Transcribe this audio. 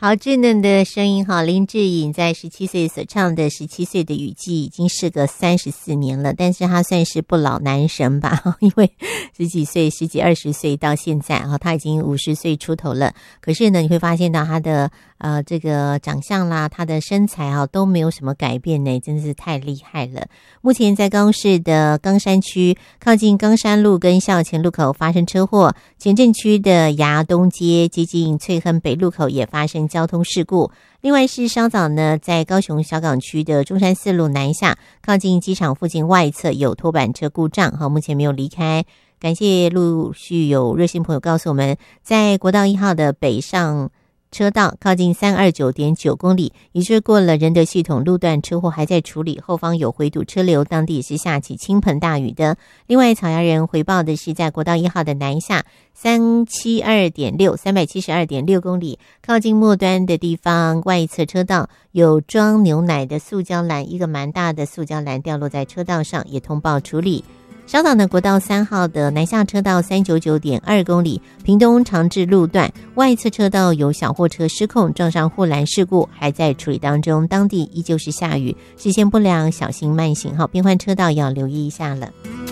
好稚嫩的声音哈，林志颖在17岁所唱的17岁的雨季已经是个34年了，但是他算是不老男神吧，因为十几岁、十几20岁到现在哈，他已经50岁出头了。可是呢，你会发现到他的这个长相啦，他的身材啊都没有什么改变呢，真的是太厉害了。目前在高雄市的冈山区靠近冈山路跟校前路口发生车祸，前镇区的衙东街接近翠亨北路口也发生交通事故。另外是稍早呢，在高雄小港区的中山4路南下靠近机场附近外侧有拖板车故障，目前没有离开。感谢陆续有热心朋友告诉我们，在国道1号的北上车道靠近329.9公里，也就是过了仁德系统路段，车祸还在处理，后方有回堵车流，当地也是下起倾盆大雨的。另外草衙人回报的是，在国道1号的南下372.6公里，靠近末端的地方外侧车道有装牛奶的塑胶篮，一个蛮大的塑胶篮掉落在车道上，也通报处理。稍早呢，国道3号的南下车道399.2公里，屏东长治路段外侧车道有小货车失控撞上护栏事故，还在处理当中，当地依旧是下雨，视线不良，小心慢行，变换车道要留意一下了。